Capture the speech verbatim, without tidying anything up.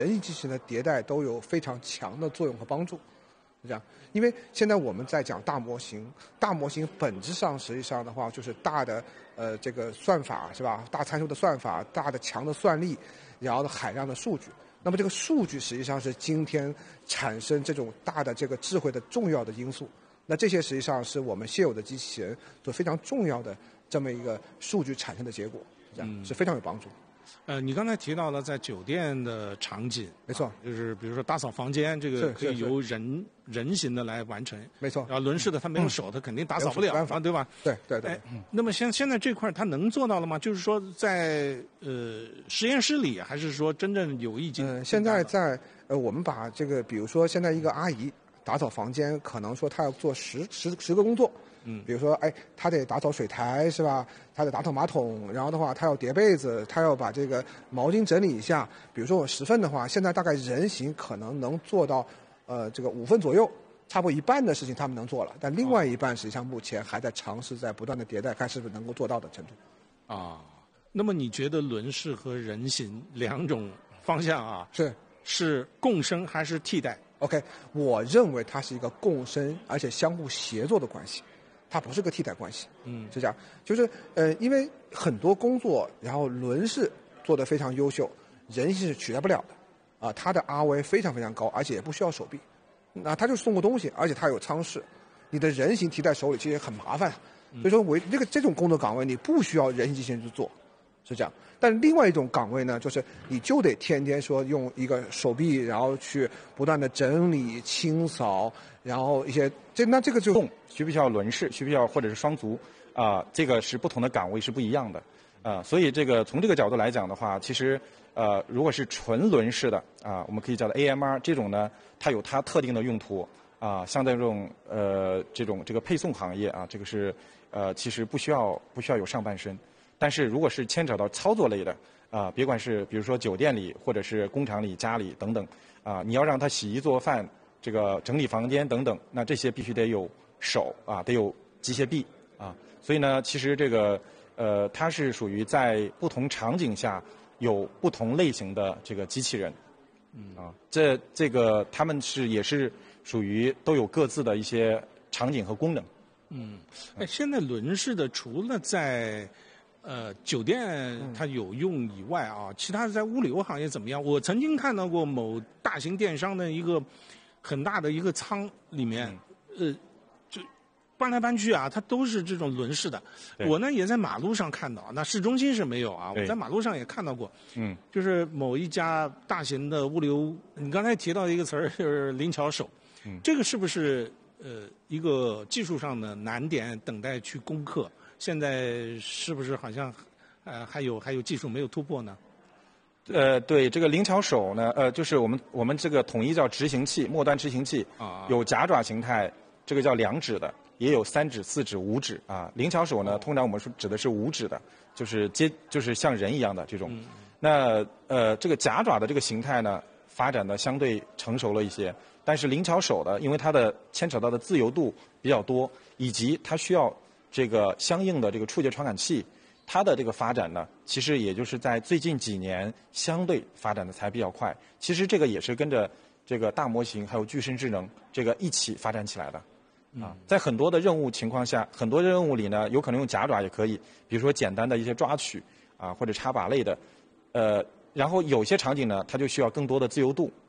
人形机器人的迭代都有非常强的作用和帮助，是这样。因为现在我们在讲大模型，大模型本质上实际上的话就是大的呃这个算法是吧？大参数的算法，大的强的算力，然后海量的数据。那么这个数据实际上是今天产生这种大的这个智慧的重要的因素。那这些实际上是我们现有的机器人所非常重要的这么一个数据产生的结果，这样是非常有帮助。 呃，你刚才提到了在酒店的场景， 没错， 啊、就是比如说打扫房间，这个可以由人人形的来完成， 没错。 然后轮式的它没有手，嗯、它肯定打扫不了啊，对吧？ 对对对。 哎，那么现现在这块它能做到了吗？就是说在呃实验室里，还是说真正有意境？ 嗯、呃，现在在呃，我们把这个，比如说现在一个阿姨打扫房间，可能说她要做十十十个工作。嗯，比如说，哎，他得打扫水台是吧？他得打扫马桶，然后的话，他要叠被子，他要把这个毛巾整理一下。比如说我十份的话，现在大概人形可能能做到，呃，这个五份左右，差不多一半的事情他们能做了，但另外一半实际上目前还在尝试，在不断的迭代，看是不是能够做到的程度。 啊，那么你觉得轮式和人形两种方向啊， 是是共生还是替代 ？OK， 我认为它是一个共生而且相互协作的关系。它不是个替代关系，嗯，是这样，就是呃，因为很多工作，然后轮式做得非常优秀，人形是取代不了的，啊，它的 R O I 非常非常高，而且也不需要手臂，那它就是送个东西，而且它有舱室，你的人形提在手里其实很麻烦，所以说我这个这种工作岗位你不需要人形机器人去做，是这样。但另外一种岗位呢，就是你就得天天说用一个手臂，然后去不断的整理、清扫，然后一些这那这个就需不需要轮式，需不需要或者是双足啊、呃？这个是不同的岗位是不一样的啊、呃。所以这个从这个角度来讲的话，其实呃，如果是纯轮式的啊、呃，我们可以叫做 A M R 这种呢，它有它特定的用途啊、呃。像在这种呃这种这个配送行业啊，这个是呃其实不需要不需要有上半身。但是如果是牵扯到操作类的啊、呃，别管是比如说酒店里或者是工厂里、家里等等啊、呃，你要让它洗衣做饭、这个整理房间等等，那这些必须得有手啊，得有机械臂啊。所以呢，其实这个呃，它是属于在不同场景下有不同类型的这个机器人，嗯啊，这这个他们是也是属于都有各自的一些场景和功能。 嗯，哎，现在轮式的除了在呃，酒店它有用以外啊，其他在物流行业怎么样？我曾经看到过某大型电商的一个很大的一个仓里面，呃，就搬来搬去啊，它都是这种轮式的。我呢也在马路上看到，那市中心是没有啊，我在马路上也看到过。嗯，就是某一家大型的物流，你刚才提到一个词儿就是灵巧手，嗯，这个是不是呃一个技术上的难点，等待去攻克？现在是不是好像，呃，还有还有技术没有突破呢？ 呃，对，这个灵巧手呢，呃，就是我们我们这个统一叫执行器，末端执行器，啊，有夹爪形态，这个叫两指的，也有三指、四指、五指啊。灵巧手呢，通常我们说指的是五指的，就是接就是像人一样的这种。嗯、那呃，这个夹爪的这个形态呢，发展的相对成熟了一些，但是灵巧手的，因为它的牵扯到的自由度比较多，以及它需要这个相应的这个触觉传感器，它的这个发展呢，其实也就是在最近几年相对发展的才比较快。其实这个也是跟着这个大模型还有具身智能这个一起发展起来的。啊，在很多的任务情况下，很多任务里呢，有可能用夹爪也可以，比如说简单的一些抓取啊，或者插把类的，呃，然后有些场景呢，它就需要更多的自由度